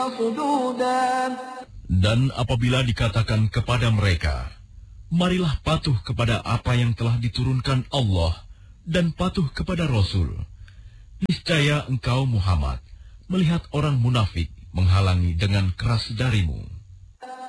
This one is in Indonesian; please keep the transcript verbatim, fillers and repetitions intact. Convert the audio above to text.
Dan apabila dikatakan kepada mereka, marilah patuh kepada apa yang telah diturunkan Allah dan patuh kepada Rasul, niscaya engkau Muhammad melihat orang munafik menghalangi dengan keras darimu.